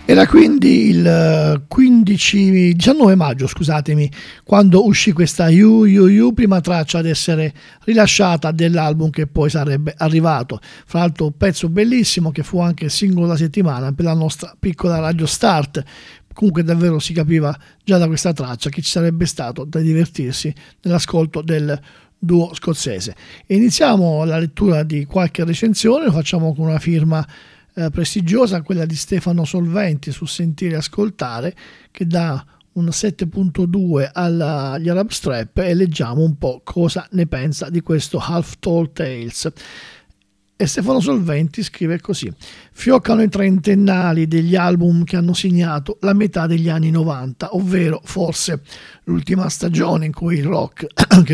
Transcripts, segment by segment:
Era quindi il 19 maggio, scusatemi, quando uscì questa You, prima traccia ad essere rilasciata dell'album che poi sarebbe arrivato. Fra l'altro un pezzo bellissimo che fu anche singolo della settimana per la nostra piccola Radio Start. Comunque davvero si capiva già da questa traccia che ci sarebbe stato da divertirsi nell'ascolto del duo scozzese. E iniziamo la lettura di qualche recensione, lo facciamo con una firma prestigiosa, quella di Stefano Solventi su Sentire e Ascoltare, che dà un 7.2 agli Arab Strap, e leggiamo un po' cosa ne pensa di questo Half Tall Tales. E Stefano Solventi scrive così: fioccano i trentennali degli album che hanno segnato la metà degli anni 90, ovvero forse l'ultima stagione in cui il rock,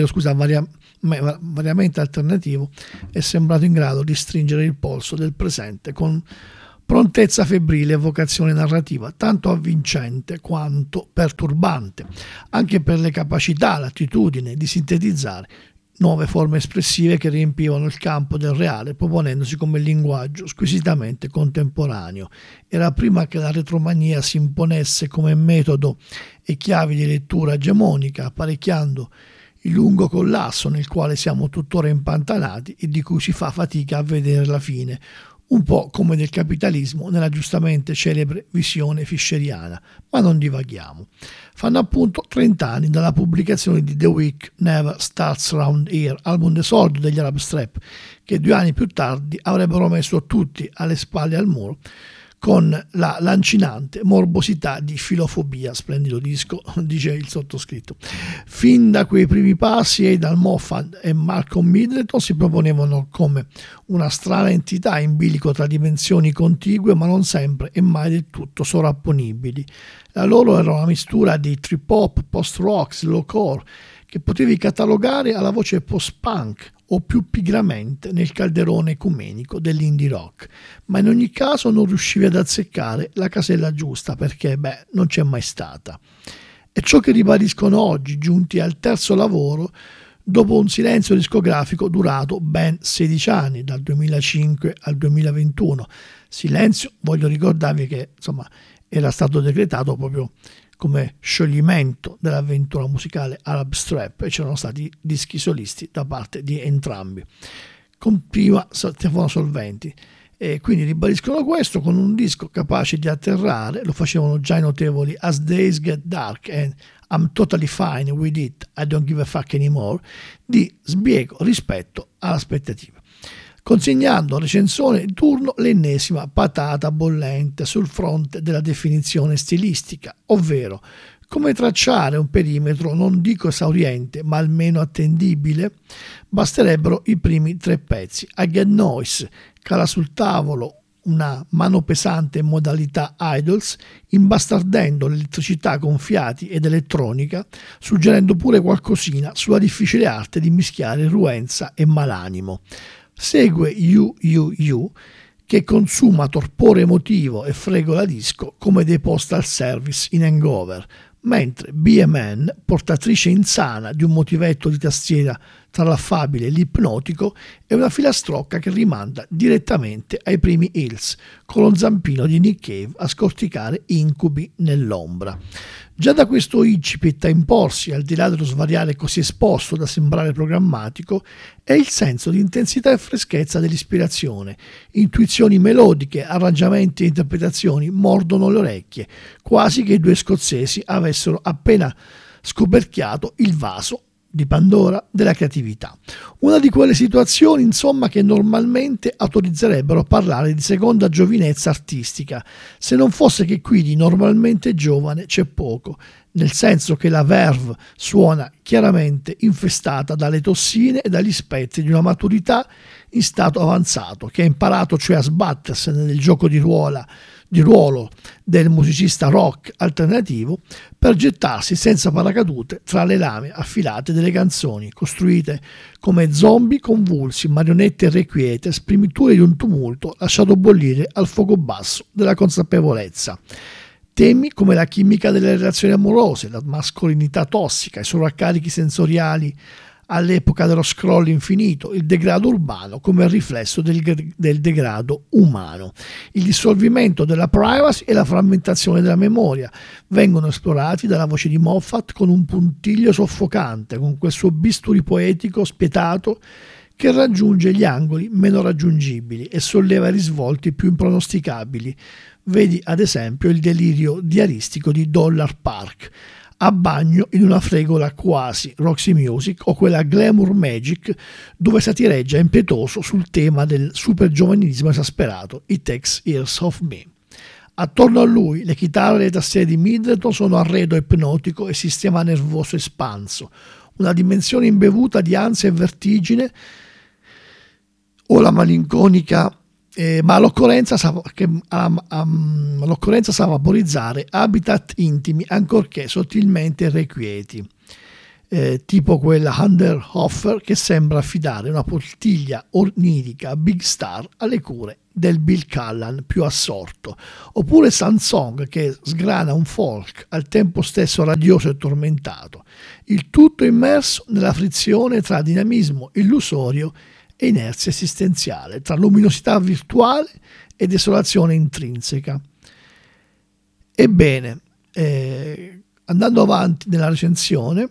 variamente alternativo, è sembrato in grado di stringere il polso del presente con prontezza febbrile e vocazione narrativa, tanto avvincente quanto perturbante, anche per le capacità, l'attitudine di sintetizzare nuove forme espressive che riempivano il campo del reale, proponendosi come linguaggio squisitamente contemporaneo. Era prima che la retromania si imponesse come metodo e chiavi di lettura egemonica, apparecchiando il lungo collasso nel quale siamo tuttora impantanati e di cui si fa fatica a vedere la fine, un po' come del capitalismo nella giustamente celebre visione fischeriana, ma non divaghiamo. Fanno appunto 30 anni dalla pubblicazione di The Week Never Starts Round Here, album d'esordio degli Arab Strap, che 2 anni più tardi avrebbero messo tutti alle spalle al muro con la lancinante morbosità di Filofobia, splendido disco, dice il sottoscritto. Fin da quei primi passi Aidan Moffat e Malcolm Middleton si proponevano come una strana entità in bilico tra dimensioni contigue ma non sempre e mai del tutto sovrapponibili. La loro era una mistura di trip hop, post-rock, slowcore, che potevi catalogare alla voce post-punk o più pigramente nel calderone ecumenico dell'indie rock, ma in ogni caso non riuscivi ad azzeccare la casella giusta perché, non c'è mai stata. È ciò che ribadiscono oggi, giunti al terzo lavoro, dopo un silenzio discografico durato ben 16 anni, dal 2005 al 2021. Silenzio, voglio ricordarvi che, era stato decretato proprio come scioglimento dell'avventura musicale Arab Strap e c'erano stati dischi solisti da parte di entrambi, con prima Stefano Solventi. E quindi ribadiscono questo con un disco capace di atterrare, lo facevano già i notevoli As Days Get Dark e I'm Totally Fine With It, I Don't Give a Fuck Anymore, di sbiego rispetto all'aspettativa, consegnando recensore in turno l'ennesima patata bollente sul fronte della definizione stilistica, ovvero come tracciare un perimetro non dico esauriente ma almeno attendibile. Basterebbero i primi 3 pezzi. I Get Noise cala sul tavolo una mano pesante in modalità Idols, imbastardendo l'elettricità con fiati ed elettronica, suggerendo pure qualcosina sulla difficile arte di mischiare ruenza e malanimo. Segue You, che consuma torpore emotivo e fregola disco come dei postal service in hangover, mentre BMN, portatrice insana di un motivetto di tastiera tra l'affabile e l'ipnotico, è una filastrocca che rimanda direttamente ai primi Hills, con lo zampino di Nick Cave a scorticare incubi nell'ombra. Già da questo incipit a imporsi, al di là dello svariare così esposto da sembrare programmatico, è il senso di intensità e freschezza dell'ispirazione. Intuizioni melodiche, arrangiamenti e interpretazioni mordono le orecchie, quasi che i 2 scozzesi avessero appena scoperchiato il vaso di Pandora della creatività. Una di quelle situazioni, che normalmente autorizzerebbero a parlare di seconda giovinezza artistica, se non fosse che qui di normalmente giovane c'è poco, nel senso che la verve suona chiaramente infestata dalle tossine e dagli spettri di una maturità in stato avanzato, che ha imparato cioè a sbattersene nel gioco di ruolo del musicista rock alternativo per gettarsi senza paracadute tra le lame affilate delle canzoni, costruite come zombie convulsi, marionette irrequiete, sprimiture di un tumulto lasciato bollire al fuoco basso della consapevolezza. Temi come la chimica delle relazioni amorose, la mascolinità tossica, i sovraccarichi sensoriali all'epoca dello scroll infinito, il degrado urbano come riflesso del degrado umano. Il dissolvimento della privacy e la frammentazione della memoria vengono esplorati dalla voce di Moffat con un puntiglio soffocante, con quel suo bisturi poetico spietato che raggiunge gli angoli meno raggiungibili e solleva i risvolti più impronosticabili. Vedi ad esempio il delirio diaristico di Dollar Park, a bagno in una fregola quasi Roxy Music, o quella Glamour Magic dove satireggia impetuoso sul tema del supergiovanismo esasperato, It Takes Years of Me. Attorno a lui le chitarre e le tastiere di Middleton sono arredo ipnotico e sistema nervoso espanso, una dimensione imbevuta di ansia e vertigine, o la malinconica ma l'occorrenza sa vaporizzare habitat intimi ancorché sottilmente irrequieti, tipo quella Hunderhofer che sembra affidare una poltiglia onirica a Big Star alle cure del Bill Callan più assorto, oppure Sansong che sgrana un folk al tempo stesso radioso e tormentato, il tutto immerso nella frizione tra dinamismo illusorio e inerzia esistenziale, tra luminosità virtuale e desolazione intrinseca. Ebbene, andando avanti nella recensione,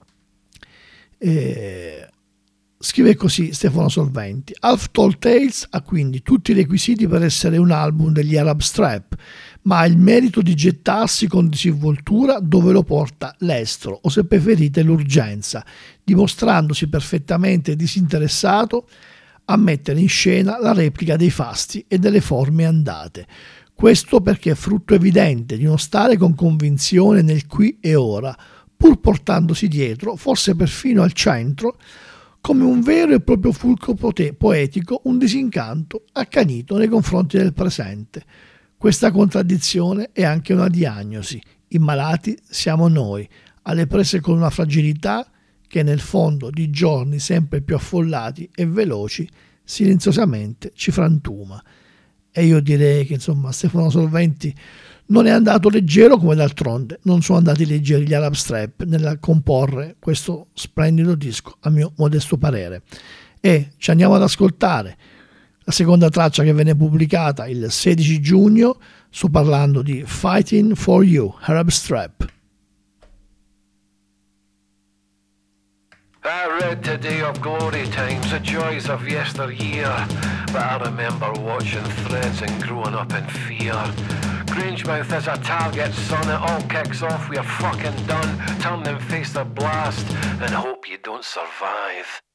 scrive così Stefano Solventi: Half Tall Tales ha quindi tutti i requisiti per essere un album degli Arab Strap, ma ha il merito di gettarsi con disinvoltura dove lo porta l'estro, o se preferite l'urgenza, dimostrandosi perfettamente disinteressato a mettere in scena la replica dei fasti e delle forme andate. Questo perché è frutto evidente di uno stare con convinzione nel qui e ora, pur portandosi dietro, forse perfino al centro, come un vero e proprio fulcro poetico, un disincanto accanito nei confronti del presente. Questa contraddizione è anche una diagnosi. I malati siamo noi, alle prese con una fragilità che nel fondo di giorni sempre più affollati e veloci silenziosamente ci frantuma. E io direi che insomma Stefano Solventi non è andato leggero, come d'altronde non sono andati leggeri gli Arab Strap nel comporre questo splendido disco, a mio modesto parere. E ci andiamo ad ascoltare la seconda traccia che venne pubblicata il 16 giugno, sto parlando di Fighting for You, Arab Strap. I read today of glory times, the joys of yesteryear, but I remember watching Threads and growing up in fear. Grangemouth is a target, son, it all kicks off, we're fucking done. Turn and face the blast and hope you don't survive.